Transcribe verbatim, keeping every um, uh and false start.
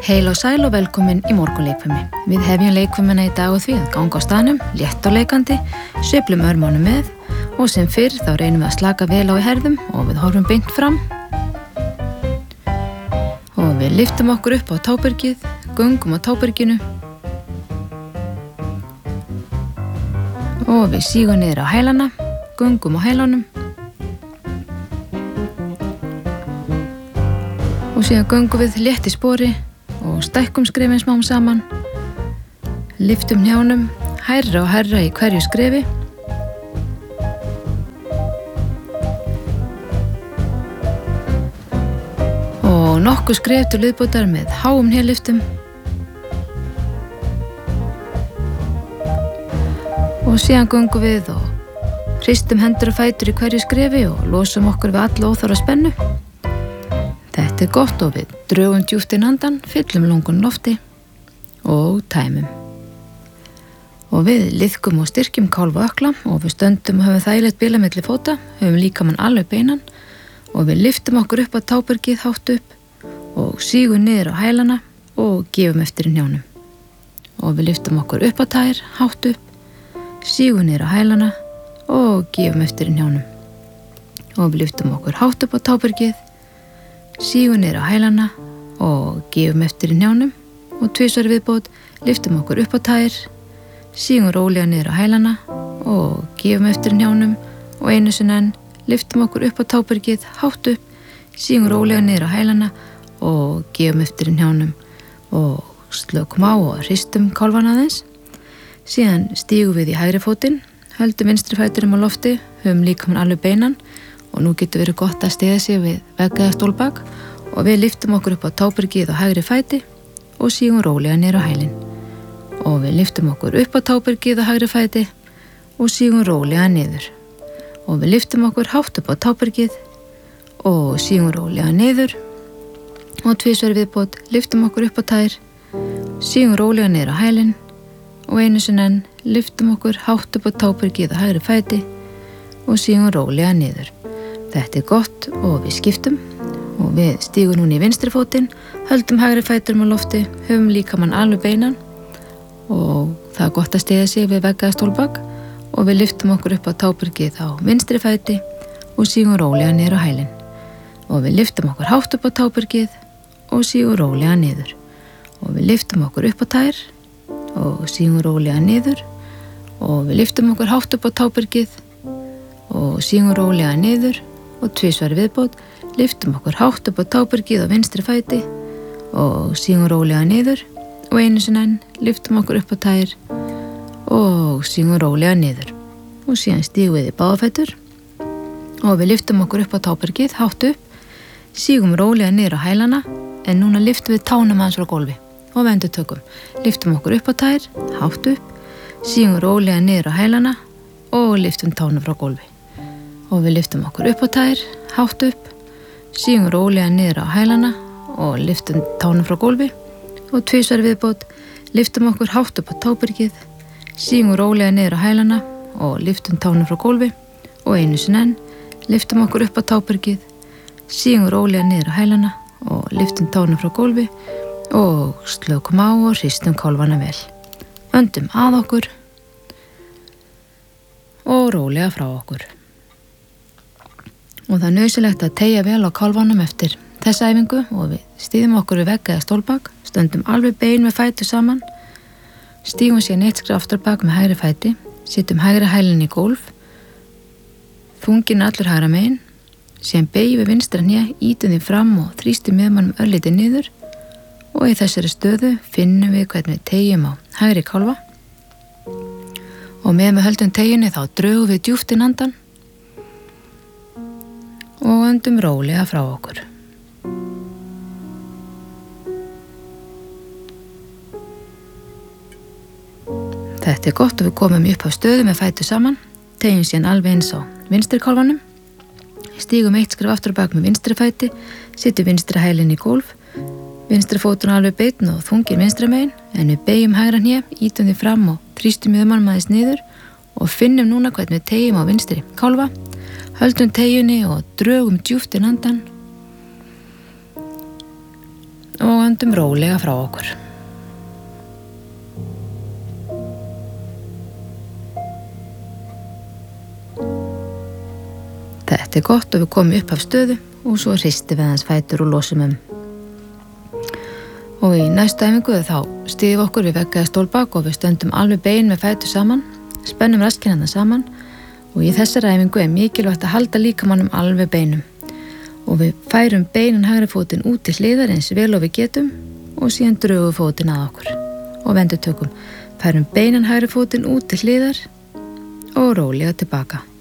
Heil og sæl og velkomin í morgunleikfimi. Við hefjum leikfimina í dag og því að ganga á staðnum, létt og leikandi, sveiflum örmónum með og sem fyrr þá reynum við að slaka vel á í herðum og við horfum beint fram. Og við lyftum okkur upp á tábergið, göngum á táberginu og við sígum niður á hælana, göngum á hælunum og síðan göngum við létt í spori og stækkum skrefin smám saman, lyftum hnjánum, hærra og hærra í hverju skrefi og nokkuð skref til viðbótar með háum hnjalyftum og síðan göngum við og hristum hendur og fætur í hverju skrefi og losum okkur við alla óþarfa spennu. Þetta er gott og við drögum djúpt inn andan, fyllum lungun lofti og tæmum. Og við liðkum og styrkjum kálfa og ökkla og við stöndum og höfum þægilegt bil á milli fóta, höfum líkamann alveg beinan og við lyftum okkur upp á tábergið hátt upp og sígum niður á hælana og gefum eftir í hnjánum. Og við lyftum okkur upp á tær, hátt upp, sígum niður á hælana og gefum eftir í hnjánum. Og við lyftum okkur hátt upp á tábergið, sígum niður á hælana og gefum eftir í hnjánum og tvisvar viðbót lyftum okkur upp á tær, sígum rólega niður á hælana og gefum eftir í hnjánum og einu sinni enn lyftum okkur upp á tábergið hátt upp, sígum rólega niður á hælana og gefum eftir í hnjánum og slökum á og hristum kálfan aðeins. Síðan stígum við í hægri fótinn, höldum vinstri fæturum á lofti, höfum líkamann alveg beinan og nú getur verið gott að stiga sig við vegg eða stólbak og við lyftum okkur upp á tábergið á hægri fæti og sígum rólega niður á hælinn. Og við lyftum okkur upp á tábergið á hægri fæti og sígum rólega niður. Og við lyftum okkur hátt upp á tábergið og sígum rólega niður og tvisvar viðbót lyftum okkur upp á tær, sígum rólega niður á hælinn og einu sinni enn lyftum okkur hátt upp á tábergið á hægri fæti og sígum rólega niður. Þetta er gott og við skiptum og við stígum núna í vinstri fótinn, höldum hægri fæturum á lofti, höfum líkamann alveg beinan og það er gott að stiga sig við vegg eða stólbak og við lyftum okkur upp á tábergið á vinstri fæti og sígum rólega niður á hælinn. Og við lyftum okkur hátt upp á tábergið og sígum rólega niður. Og við lyftum okkur upp á tær og sígum rólega niður og við lyftum okkur hátt upp á tábergið og sígum rólega niður og tvisvar viðbót lyftum okkur hátt upp á tábergið á vinstri fæti og sígum rólega niður og einu sinni enn lyftum okkur upp á tær og sígum rólega niður og síðan stígum við í báðafætur og við lyftum okkur upp á tábergið hátt upp, sígum rólega niður á hælana en núna lyftum við tánum aðeins frá gólfi og við endurtökum, lyftum okkur upp á tær, hátt upp, sígum rólega niður á hælana og lyftum tánum frá gólfi. Og við lyftum okkur upp á tær, hátt upp, sígum rólega niður á hælana og lyftum tánum frá gólfi og tvisvar viðbót lyftum okkur hátt upp á tábergið, sígum rólega niður á hælana og lyftum tánum frá gólfi og einu sinni enn lyftum okkur upp á tábergið, sígum rólega niður á hælana og lyftum tánum frá gólfi og slökum á og hristum kálfana vel. Öndum að okkur og rólega frá okkur. Og það er nauðsynlegt að teygja vel á kálfanum eftir þessa æfingu og við stíðum okkur við vegg eða stólbak, stöndum alveg bein með fætur saman, stígum síðan eitt skref aftur bak með hægri fæti, setjum hægri hælinn í gólf, þunginn allur hægra megin, síðan beygjum við vinstra hné, ýtum því fram og þrýstum miðmannum örlítið niður og í þessari stöðu finnum við hvernig við teygjum á hægri kálfa og með með höldum teygjunni þá drögum við djúpt inn andan og öndum rólega frá okkur. Þetta er gott og við komum upp á stöðu með fætur saman, teygjum síðan alveg eins á vinstri kálfanum, stígum eitt skref aftur bak með vinstri fæti, setjum vinstri hælinn í gólf, vinstri fótun alveg beinn og þungir vinstra megin, en við beygjum hægra hné, ýtum því fram og þrýstum miðmannum aðeins niður og finnum núna hvernig við teygjum á vinstri kálfa, höldum teygjunni og drögum djúpt inn andan og öndum rólega frá okkur. Þetta er gott og við komum upp af stöðu og svo hristum við hans fætur og losum um. Og í næstu æfingu þá stíðum okkur við vegg eða stólbak og við stöndum alveg bein með fætur saman, spennum raskinnarnar saman og í þessari æfingu er mikilvægt að halda líkamannum alveg beinum. Og við færum beinan hægri fótinn út til hliðar eins vel og við getum og síðan drögum við fótinn að okkur. Og endurtökum, færum beinan hægri fótinn út til hliðar og rólega tilbaka.